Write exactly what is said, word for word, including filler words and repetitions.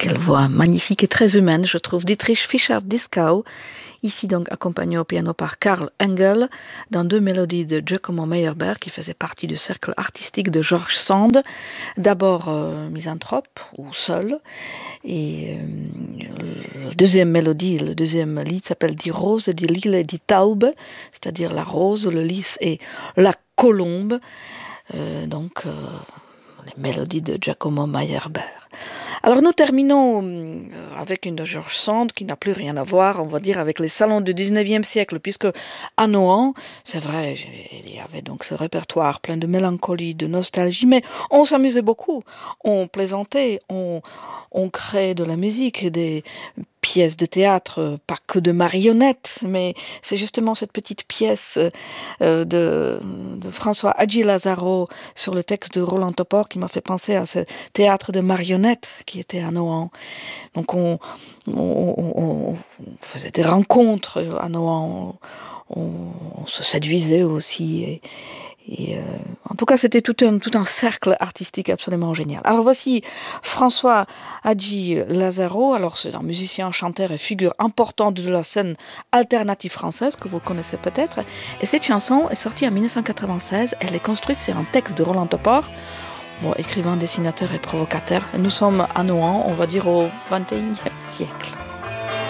quelle voix magnifique et très humaine, je trouve, Dietrich Fischer-Dieskau, ici donc accompagné au piano par Karl Engel, dans deux mélodies de Giacomo Meyerbeer, qui faisaient partie du cercle artistique de George Sand, d'abord euh, misanthrope, ou seul, et euh, la deuxième mélodie, le deuxième lied s'appelle Die Rose, die Lille, die Taube, c'est-à-dire la rose, le lys et la colombe, euh, donc euh, les mélodies de Giacomo Meyerbeer. Alors nous terminons avec une de George Sand qui n'a plus rien à voir, on va dire, avec les salons du dix-neuvième siècle, puisque à Nohant, c'est vrai, il y avait donc ce répertoire plein de mélancolie, de nostalgie, mais on s'amusait beaucoup, on plaisantait, on, on créait de la musique, des pièces de théâtre, pas que de marionnettes, mais c'est justement cette petite pièce euh, de, de François Hadji Lazaro sur le texte de Roland Topor qui m'a fait penser à ce théâtre de marionnettes qui était à Nohant. Donc on, on, on, on faisait des rencontres à Nohant, on, on se séduisait aussi et, Et euh, en tout cas, c'était tout un, tout un cercle artistique absolument génial. Alors voici François Hadji Lazaro. Alors c'est un musicien, chanteur et figure importante de la scène alternative française que vous connaissez peut-être. Et cette chanson est sortie en dix-neuf cent quatre-vingt-seize. Elle est construite sur un texte de Roland Topor, bon, écrivain, dessinateur et provocateur. Nous sommes à Nohant, on va dire au vingt et unième siècle.